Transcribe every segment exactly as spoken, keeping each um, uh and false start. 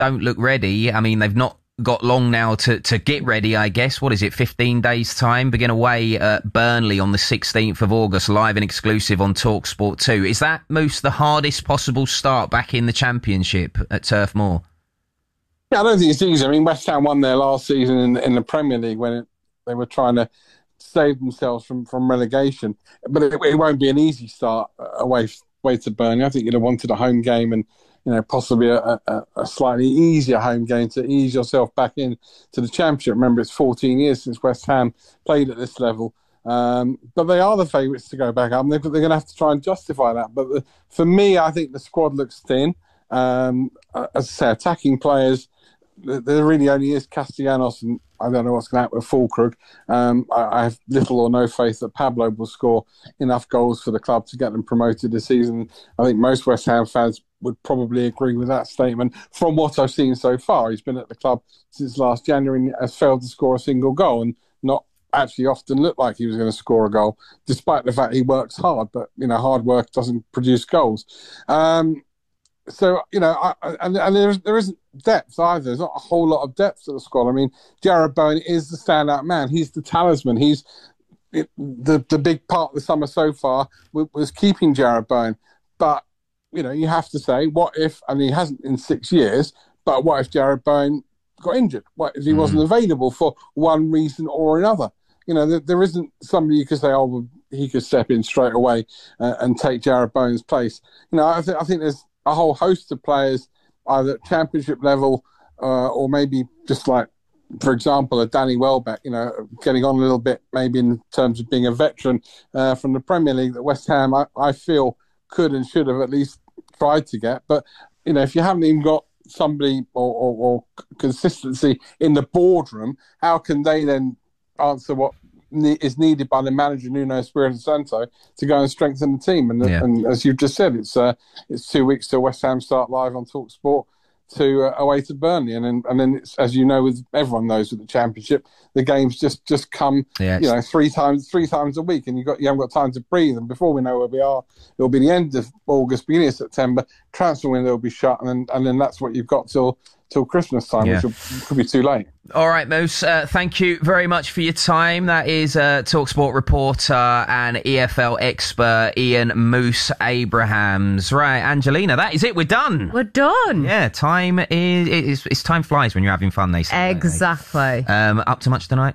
don't look ready. I mean, they've not got long now to, to get ready, I guess. What is it, fifteen days' time? Begin away at Burnley on the sixteenth of August, live and exclusive on TalkSport two. Is that, Moose, the hardest possible start back in the Championship at Turf Moor? Yeah, I don't think it's easy. I mean, West Ham won their last season in, in the Premier League when it, they were trying to save themselves from, from relegation. But it, it won't be an easy start away, away to Burnley. I think you'd have wanted a home game and, you know, possibly a, a, a slightly easier home game to ease yourself back in to the Championship. Remember, it's fourteen years since West Ham played at this level. Um, but they are the favourites to go back up. They're, they're going to have to try and justify that. But the, for me, I think the squad looks thin. Um, as I say, attacking players, there really only is Castellanos, and I don't know what's going to happen with Fulkrug. Um, I, I have little or no faith that Pablo will score enough goals for the club to get them promoted this season. I think most West Ham fans would probably agree with that statement. From what I've seen so far, he's been at the club since last January and has failed to score a single goal and not actually often looked like he was going to score a goal, despite the fact he works hard. But, you know, hard work doesn't produce goals. Um, So, you know, I, and, and there, there isn't depth either. There's not a whole lot of depth to the squad. I mean, Jarrod Bowen is the standout man. He's the talisman. He's it, the the big part of the summer so far was, was keeping Jarrod Bowen. But, you know, you have to say, what if, and he hasn't in six years, but what if Jarrod Bowen got injured? What if he mm. wasn't available for one reason or another? You know, there, there isn't somebody you could say, oh, well, he could step in straight away uh, and take Jarrod Bowen's place. You know, I, th- I think there's a whole host of players, either at Championship level uh, or maybe just like, for example, a Danny Welbeck, you know, getting on a little bit maybe in terms of being a veteran uh, from the Premier League that West Ham, I, I feel, could and should have at least tried to get. But, you know, if you haven't even got somebody or, or, or consistency in the boardroom, how can they then answer what is needed by the manager Nuno Espirito Santo to go and strengthen the team? And, yeah. and as you've just said, it's uh, it's two weeks till West Ham start live on TalkSport to uh, away to Burnley, and then and then it's, as you know, with everyone knows with the Championship, the games just just come yeah, you know three times three times a week, and you got you haven't got time to breathe. And before we know where we are, it'll be the end of August, beginning of September. Transfer window will be shut, and then, and then that's what you've got till. till Christmas time, yeah. which will, could be too late. All right, Moose, uh, thank you very much for your time. That is uh, TalkSport reporter and E F L expert Ian Moose Abrahams. Right, Angelina, that is it. We're done. We're done. Yeah, time is... It's, it's time flies when you're having fun, they say. Exactly. Um, up to much tonight?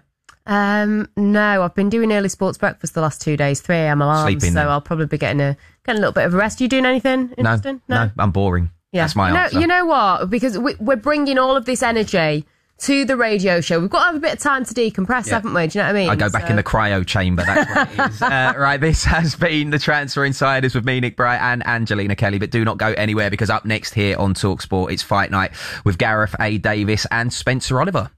Um, no, I've been doing early sports breakfast the last two days, three a.m. alarms, Sleeping so then. I'll probably be getting a, getting a little bit of a rest. Are you doing anything interesting? No, no, no I'm boring. Yeah. That's my you know, answer. You know what? Because we, we're bringing all of this energy to the radio show. We've got to have a bit of time to decompress, yeah. haven't we? Do you know what I mean? I go back so. in the cryo chamber, that's what it is. uh, right, this has been the Transfer Insiders with me, Nick Bright, and Angelina Kelly. But do not go anywhere, because up next here on TalkSport, it's Fight Night with Gareth A. Davis and Spencer Oliver.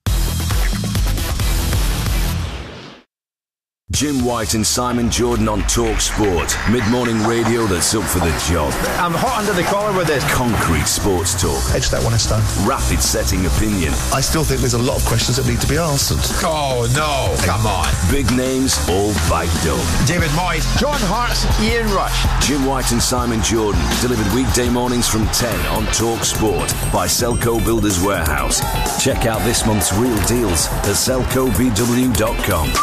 Jim White and Simon Jordan on TalkSport. Mid-morning radio that's up for the job. I'm hot under the collar with this. Concrete sports talk. Edge that one a stone. Rapid setting opinion. I still think there's a lot of questions that need to be answered. Oh, no. Come on. Big names all backed up. David Moyes, John Hart's, Ian Rush. Jim White and Simon Jordan. Delivered weekday mornings from ten on TalkSport by Selco Builders Warehouse. Check out this month's real deals at selco b w dot com.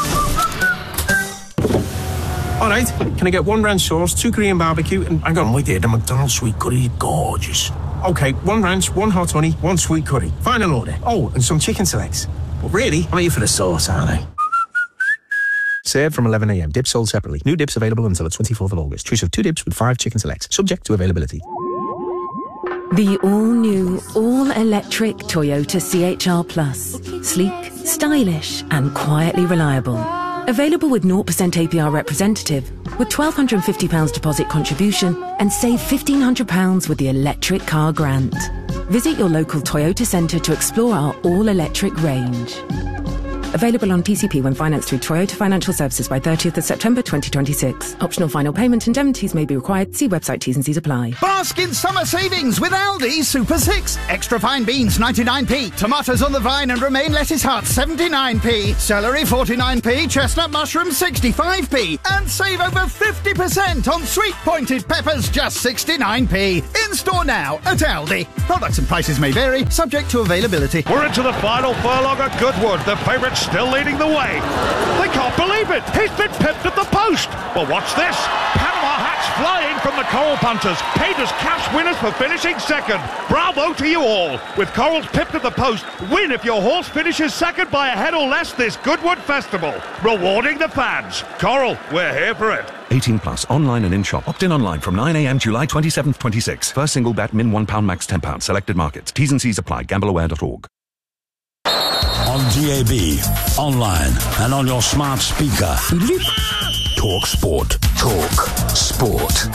All right, can I get one ranch sauce, two Korean barbecue, and hang on, wait there, the McDonald's sweet curry, gorgeous. Okay, one ranch, one hot honey, one sweet curry. Final order. Oh, and some chicken selects. But really, I'm here for the sauce, aren't I? Served from eleven a.m. Dips sold separately. New dips available until the twenty-fourth of August. Choice of two dips with five chicken selects. Subject to availability. The all-new, all-electric Toyota C H R Plus. Sleek, stylish, and quietly reliable. Available with zero percent A P R representative, with one thousand two hundred fifty pounds deposit contribution, and save fifteen hundred pounds with the electric car grant. Visit your local Toyota centre to explore our all-electric range. Available on P C P when financed through Toyota Financial Services by thirtieth of September twenty twenty-six. Optional final payment indemnities may be required. See website T's and C's apply. Bask in summer savings with Aldi Super six. Extra fine beans ninety-nine p. Tomatoes on the vine and romaine lettuce hearts seventy-nine p. Celery forty-nine p. Chestnut mushrooms sixty-five p. And save over fifty percent on sweet pointed peppers just sixty-nine p. In store now at Aldi. Products and prices may vary, subject to availability. We're into the final furlong at Goodwood. The favourite's still leading the way. They can't believe it. He's been pipped at the post. Well, watch this. Panama hats flying from the Coral Punters. Paid as cash winners for finishing second. Bravo to you all. With Corals pipped at the post, win if your horse finishes second by a head or less this Goodwood Festival. Rewarding the fans. Coral, we're here for it. eighteen plus, online and in-shop. Opt-in online from nine a.m. July twenty-seventh, twenty-six. First single bet, min one pound, max ten pounds. Selected markets. T's and C's apply. gamble aware dot org. On D A B, online and on your smart speaker. Talk Sport. Talk Sport.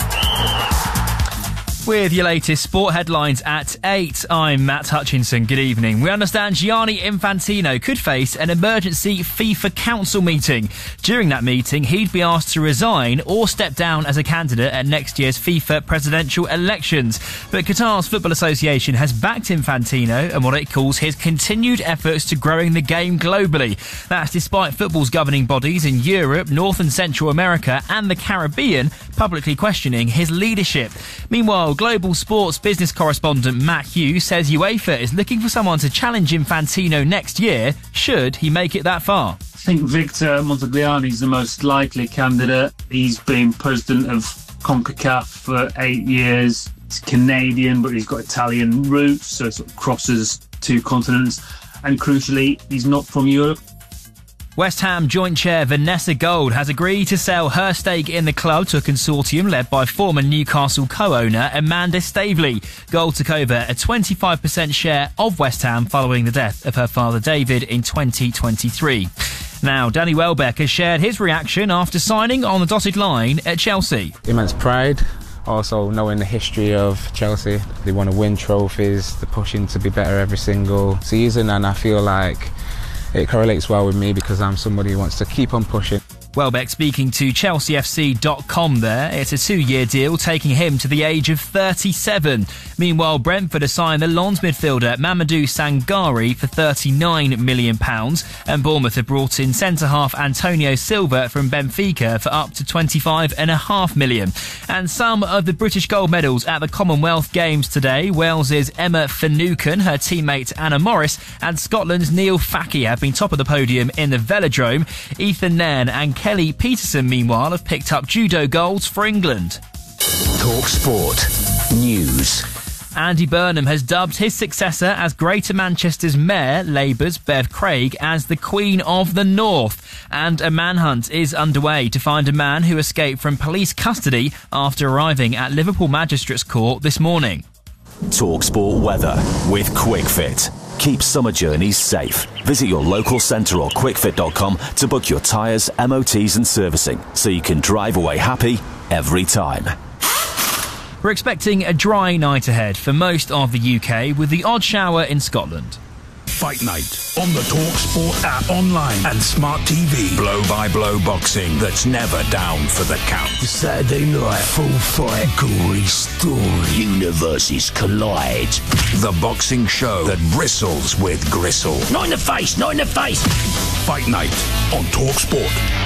With your latest sport headlines at eight, I'm Matt Hutchinson. Good evening. We understand Gianni Infantino could face an emergency FIFA Council meeting. During that meeting, he'd be asked to resign or step down as a candidate at next year's FIFA presidential elections. But Qatar's Football Association has backed Infantino and what it calls his continued efforts to growing the game globally. That's despite football's governing bodies in Europe, North and Central America and the Caribbean publicly questioning his leadership. Meanwhile, global sports business correspondent Matt Hughes says UEFA is looking for someone to challenge Infantino next year, should he make it that far. I think Victor Montagliani is the most likely candidate. He's been president of CONCACAF for eight years. He's Canadian, but he's got Italian roots, so it sort of crosses two continents. And crucially, he's not from Europe. West Ham joint chair Vanessa Gold has agreed to sell her stake in the club to a consortium led by former Newcastle co-owner Amanda Staveley. Gold took over a twenty-five percent share of West Ham following the death of her father David in twenty twenty-three. Now, Danny Welbeck has shared his reaction after signing on the dotted line at Chelsea. Immense pride. Also knowing the history of Chelsea. They want to win trophies. They're pushing to be better every single season, and I feel like it correlates well with me because I'm somebody who wants to keep on pushing. Welbeck speaking to Chelsea F C dot com there. It's a two-year deal taking him to the age of thirty-seven. Meanwhile, Brentford has signed the Lens midfielder Mamadou Sangare for thirty-nine million pounds and Bournemouth have brought in centre-half Antonio Silva from Benfica for up to twenty-five point five million pounds. And some of the British gold medals at the Commonwealth Games today. Wales's Emma Finucane, her teammate Anna Morris and Scotland's Neil Fackie have been top of the podium in the velodrome. Ethan Nairn and Kelly Peterson, meanwhile, have picked up judo golds for England. Talk Sport News. Andy Burnham has dubbed his successor as Greater Manchester's Mayor, Labour's Bev Craig, as the Queen of the North. And a manhunt is underway to find a man who escaped from police custody after arriving at Liverpool Magistrates Court this morning. Talk Sport weather with QuickFit. Keep summer journeys safe. Visit your local centre or quick fit dot com to book your tyres, M O Ts and servicing so you can drive away happy every time. We're expecting a dry night ahead for most of the U K with the odd shower in Scotland. Fight Night on the Talk Sport app, online and smart T V. Blow-by-blow boxing that's never down for the count. Saturday night, full fight, gory story. Universes collide. The boxing show that bristles with gristle. Not in the face, not in the face. Fight Night on Talk Sport.